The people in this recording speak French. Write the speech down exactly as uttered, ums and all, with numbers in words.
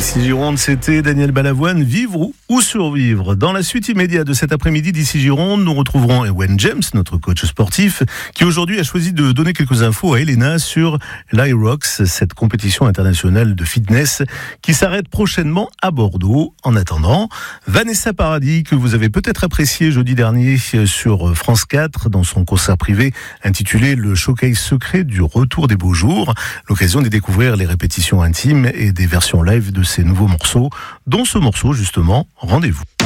D'ici Gironde, c'était Daniel Balavoine, Vivre ou survivre. Dans la suite immédiate de cet après-midi d'Ici Gironde, nous retrouverons Ewen James, notre coach sportif, qui aujourd'hui a choisi de donner quelques infos à Elena sur l'Irox, cette compétition internationale de fitness qui s'arrête prochainement à Bordeaux. En attendant, Vanessa Paradis, que vous avez peut-être apprécié jeudi dernier sur France quatre dans son concert privé intitulé Le Showcase secret du retour des beaux jours, l'occasion de découvrir les répétitions intimes et des versions live de ces nouveaux morceaux, dont ce morceau justement, Rendez-vous.